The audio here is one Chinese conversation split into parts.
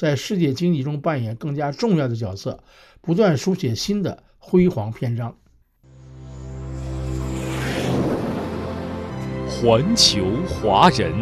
在世界经济中扮演更加重要的角色，不断书写新的辉煌篇章。 环球华人，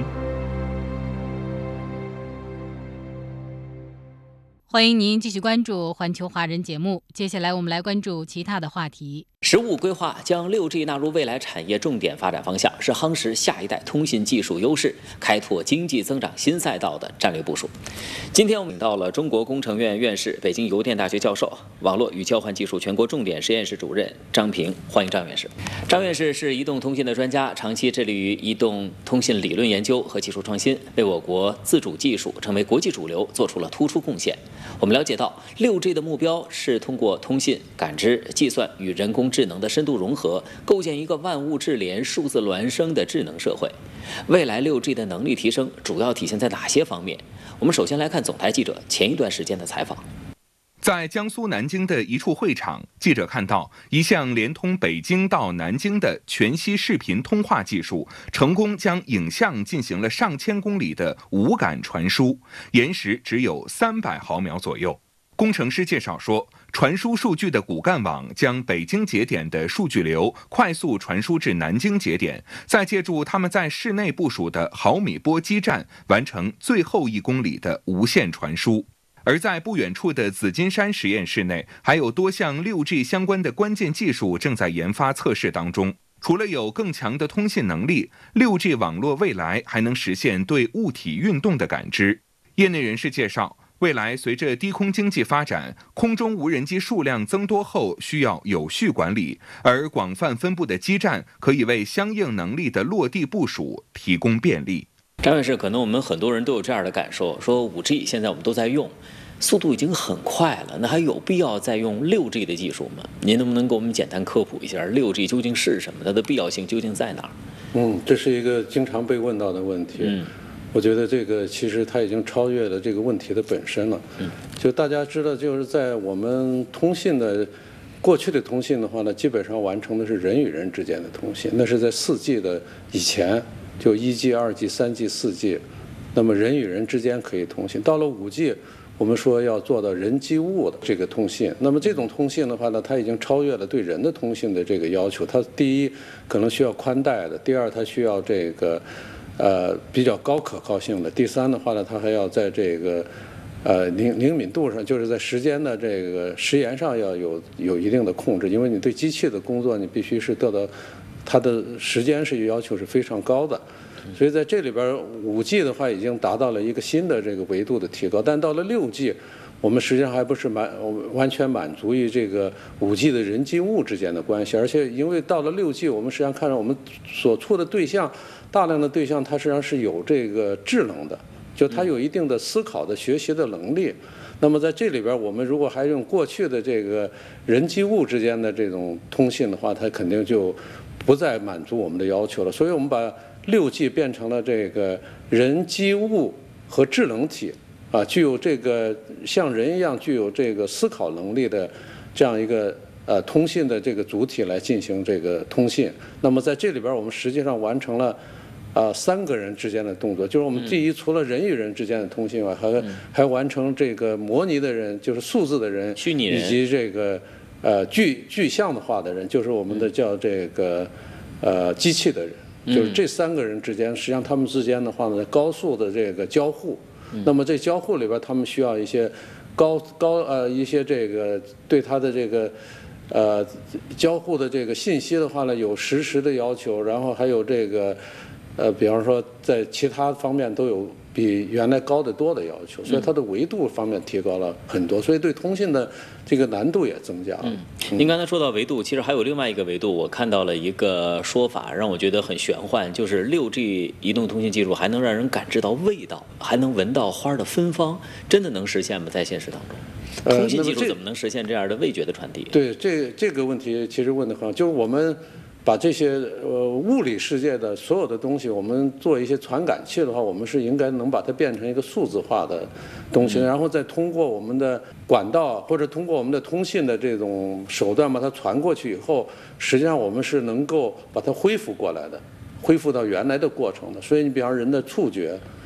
欢迎您继续关注环球华人节目。接下来我们来关注其他的话题。 “十五”规划将 6G 纳入未来产业重点发展方向，是夯实下一代通信技术优势、开拓经济增长新赛道的战略部署。今天我们请到了中国工程院院士、北京邮电大学教授、网络与交换技术全国重点实验室主任张平，欢迎张院士。张院士是移动通信的专家，长期致力于移动通信理论研究和技术创新，为我国自主技术成为国际主流做出了突出贡献。我们了解到 ，6G 的目标是通过通信、感知、计算与人工智能的深度融合，构建一个万物智联、数字孪生的智能社会。未来 6G 的能力提升主要体现在哪些方面？我们首先来看总台记者前一段时间的采访。 在江苏南京的一处会场，记者看到一项连通北京到南京的全息视频通话技术，成功将影像进行了上千公里的无感传输，延时只有300毫秒左右。工程师介绍说，传输数据的骨干网将北京节点的数据流快速传输至南京节点，再借助他们在室内部署的毫米波基站，完成最后1公里的无线传输。而在不远处的紫金山实验室内，还有多项 6G 相关的关键技术正在研发测试当中。除了有更强的通信能力， 6G 网络未来还能实现对物体运动的感知。业内人士介绍，未来随着低空经济发展，空中无人机数量增多后需要有序管理，而广泛分布的基站可以为相应能力的落地部署提供便利。 张院士，可能我们很多人都有这样的感受，说 5G 现在我们都在用，速度已经很快了，那还有必要再用 6G 的技术吗？您能不能给我们简单科普一下 6G 究竟是什么，它的必要性究竟在哪儿？ 这是一个经常被问到的问题。我觉得这个其实它已经超越了这个问题的本身了。就大家知道，就是在我们通信的过去的通信的话呢，基本上完成的是人与人之间的通信，那是在4G 的以前，就1G、2G、3G、4G，那么人与人之间可以通信。到了5G，我们说要做到人机物的这个通信，那么这种通信的话呢，它已经超越了对人的通信的这个要求。它第一可能需要宽带的，第二它需要这个比较高可靠性的，第三的话呢，它还要在这个灵敏度上，就是在时间的这个时延上要有一定的控制，因为你对机器的工作，你必须是得到它的时间是要求是非常高的。所以在这里边，5G 的话已经达到了一个新的这个维度的提高，但到了6G，我们实际上还不是完全满足于这个5G 的人机物之间的关系，而且因为到了6G，我们实际上看到我们所处的对象，大量的对象，它实际上是有这个智能的，就它有一定的思考的学习的能力。那么在这里边，我们如果还用过去的这个人机物之间的这种通信的话，它肯定就不再满足我们的要求了。所以我们把6G 变成了这个人机物和智能体啊，具有这个像人一样具有这个思考能力的这样一个通信的这个主体来进行这个通信。那么在这里边，我们实际上完成了3个人之间的动作，就是我们第一，除了人与人之间的通信外，还完成这个模拟的人，就是数字的人， 虚拟人， 以及这个具象的化的人，就是我们的叫这个机器的人。就是这3个人之间，实际上他们之间的话呢，高速的这个交互。那么这交互里边，他们需要一些一些这个对他的这个交互的这个信息的话呢，有实时的要求，然后还有这个比方说在其他方面都有比原来高得多的要求，所以它的维度方面提高了很多，所以对通信的这个难度也增加了。 您刚才说到维度，其实还有另外一个维度，我看到了一个说法，让我觉得很玄幻，就是 6G 移动通信技术还能让人感知到味道，还能闻到花的芬芳，真的能实现吗？在现实当中，通信技术怎么能实现这样的味觉的传递？ 对，这个问题其实问得很好，就是我们把这些物理世界的所有的东西，我们做一些传感器的话，我们是应该能把它变成一个数字化的东西，然后再通过我们的管道或者通过我们的通信的这种手段把它传过去以后，实际上我们是能够把它恢复过来的，恢复到原来的过程的。所以你比方人的触觉，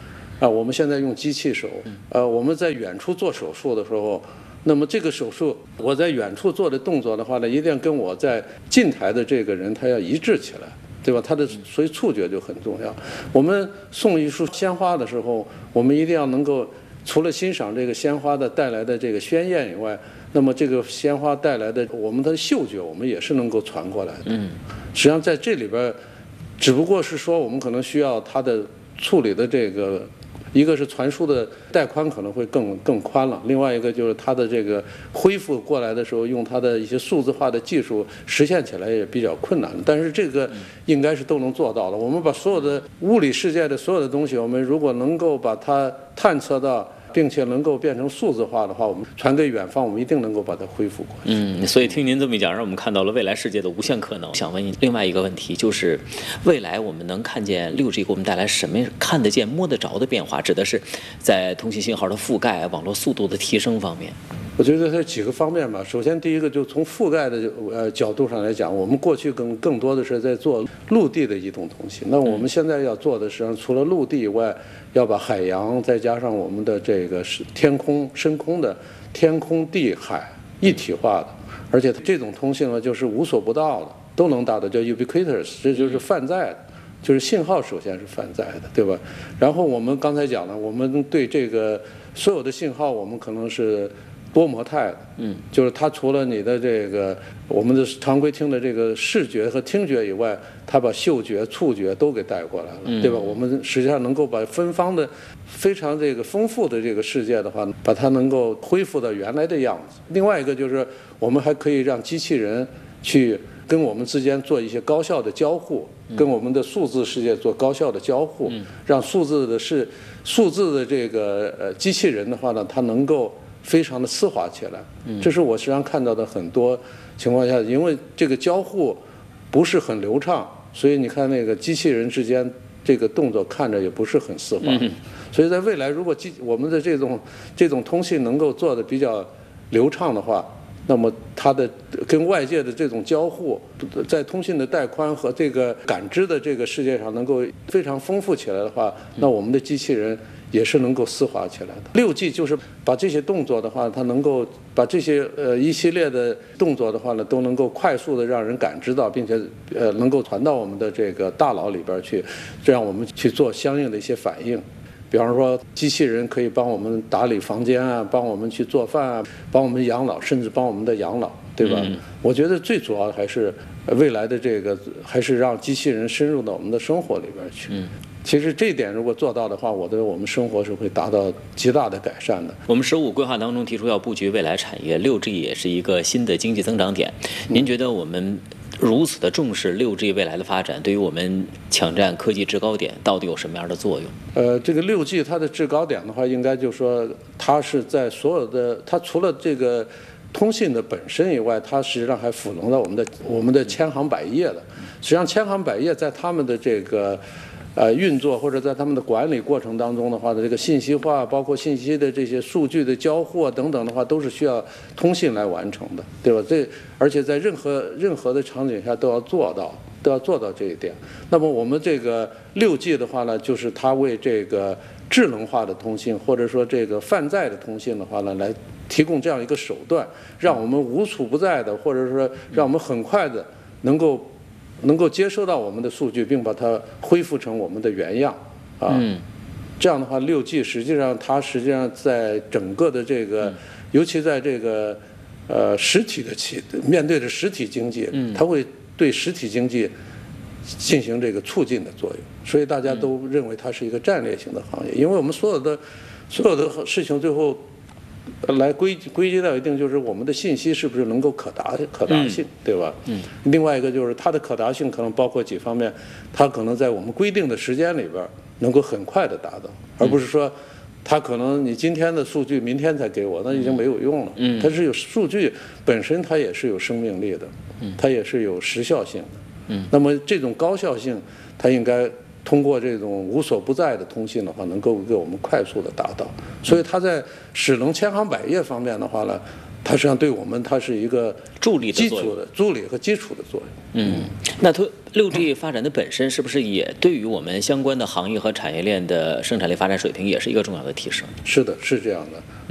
我们现在用机器手，我们在远处做手术的时候，那么这个手术我在远处做的动作的话呢，一定跟我在近台的这个人他要一致起来。对吧？他的所以触觉就很重要。我们送一束鲜花的时候，我们一定要能够除了欣赏这个鲜花的带来的这个鲜艳以外，那么这个鲜花带来的我们的嗅觉，我们也是能够传过来的。实际上在这里边，只不过是说我们可能需要它的处理的这个。一个是传输的带宽可能会更宽了，另外一个就是它的这个恢复过来的时候，用它的一些数字化的技术实现起来也比较困难，但是这个应该是都能做到的。我们把所有的物理世界的所有的东西，我们如果能够把它探测到，并且能够变成数字化的话，我们传给远方，我们一定能够把它恢复过去。 所以听您这么一讲，让我们看到了未来世界的无限可能。想问您另外一个问题，就是未来我们能看见 6G 给我们带来什么看得见、摸得着的变化？指的是在通信信号的覆盖、网络速度的提升方面。 我觉得它几个方面吧。首先，第一个就从覆盖的角度上来讲，我们过去更多的是在做陆地的移动通信。那我们现在要做的实际上除了陆地以外，要把海洋再加上我们的这个天空、深空的天空地海一体化的，而且这种通信呢，就是无所不到的，都能达到，叫 ubiquitous， 这就是泛在的。就是信号首先是泛在的，对吧？然后我们刚才讲了，我们对这个所有的信号，我们可能是多模态的，就是它除了你的这个我们的常规听的这个视觉和听觉以外，它把嗅觉、触觉都给带过来了，对吧？我们实际上能够把芬芳的非常这个丰富的这个世界的话，把它能够恢复到原来的样子。另外一个就是我们还可以让机器人去跟我们之间做一些高效的交互，跟我们的数字世界做高效的交互，让数字的这个机器人的话呢，它能够非常的丝滑起来。这是我实际上看到的很多情况下，因为这个交互不是很流畅，所以你看那个机器人之间这个动作看着也不是很丝滑。所以在未来，如果我们的这种通信能够做的比较流畅的话，那么它的跟外界的这种交互，在通信的带宽和这个感知的这个世界上能够非常丰富起来的话，那我们的机器人也是能够丝滑起来的。6G 就是把这些动作的话，它能够把这些一系列的动作的话呢，都能够快速的让人感知到，并且能够传到我们的这个大脑里边去，这样我们去做相应的一些反应。比方说，机器人可以帮我们打理房间啊，帮我们去做饭啊，帮我们养老，甚至帮我们的养老，对吧？我觉得最主要的还是未来的这个，还是让机器人深入到我们的生活里边去。其实这一点如果做到的话，我觉得我们生活是会达到极大的改善的。 我们15规划当中提出要布局未来产业，6G 也是一个新的经济增长点。您觉得我们如此的重视6G 未来的发展，对于我们抢占科技制高点到底有什么样的作用？ 这个6G 它的制高点的话，应该就是说它是在所有的，它除了这个通信的本身以外，它实际上还辅能到我们的千行百业的。实际上千行百业在他们的这个运作或者在他们的管理过程当中的话的这个信息化，包括信息的这些数据的交互等等的话，都是需要通信来完成的，对吧？而且在任何的场景下都要做到这一点。那么我们这个6G 的话呢，就是它为这个智能化的通信或者说这个泛在的通信的话呢，来提供这样一个手段，让我们无处不在的，或者说让我们很快的能够接收到我们的数据，并把它恢复成我们的原样啊。这样的话，6G 实际上在整个的这个，尤其在这个实体的面对着实体经济，它会对实体经济进行这个促进的作用。所以大家都认为它是一个战略性的行业，因为我们所有的事情最后来归结到一定，就是我们的信息是不是能够可达性，对吧？另外一个就是它的可达性可能包括几方面，它可能在我们规定的时间里边能够很快的达到，而不是说它可能你今天的数据明天才给我，那已经没有用了。它是有数据本身，它也是有生命力的，它也是有时效性的。那么这种高效性，它应该通过这种无所不在的通信的话，能够给我们快速的达到。所以它在使能千行百业方面的话呢， 它实际上对我们它是一个助力的作用， 助力和基础的作用。 那6G 发展的本身是不是也对于我们相关的行业和产业链的生产力发展水平也是一个重要的提升？ 是的，是这样的。